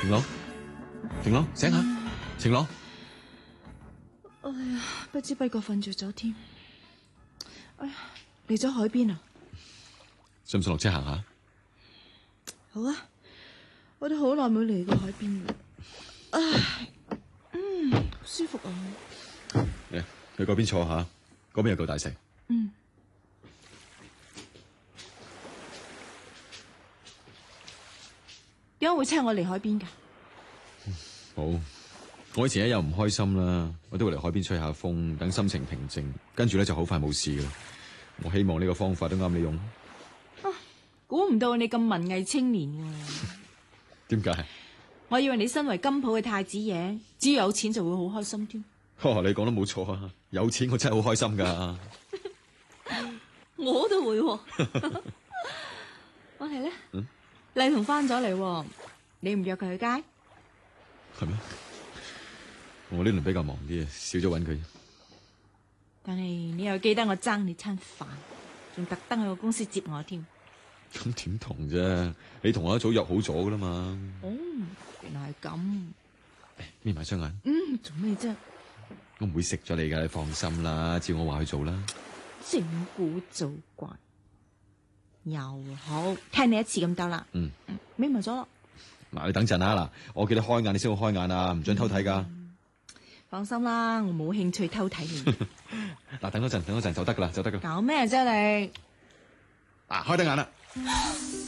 晴朗，晴朗，醒下，晴朗。 哎呀，不知不覺瞓着咗添。哎呀，嚟咗海邊啊？ 信唔信落車行下？ 好啊，我都好耐冇嚟過海邊啦。唉，好舒服啊。 嚟，去嗰邊坐下，嗰邊有嚿大石。 點解會請我嚟海邊㗎？ 好，我以前一有唔開心啦，我都會嚟海邊吹下風，等心情平靜，跟住咧就好快冇事噶啦。我希望呢個方法都啱你用。 估唔到你咁文藝青年喎。 點解？ 我以為你身為金鋪嘅太子爺，只要有錢就會好開心添。 你講得冇錯啊！有錢我真係好開心噶。 我都會。我係咧，麗彤翻咗嚟，你唔約佢去街？ 係咩？我呢輪比較忙啲，少咗搵佢。 但係你又記得我爭你餐飯，仲特登去個公司接我添。 咁點同啫？你同我一早約好咗噶啦嘛。 哦，原來係咁。 眯埋雙眼。 做咩啫？ 我唔會食咗你噶，你放心啦，照我話去做啦。 整蠱做怪，又好聽你一次咁得啦。眯埋咗咯。 嗱，你等陣啊，嗱，我記得開眼你先好開眼啊，唔准偷睇噶。 放心啦，我冇興趣偷睇你。 嗱，等多陣就得噶啦，就得噶。 搞咩啫你？ 嗱，開得眼啦。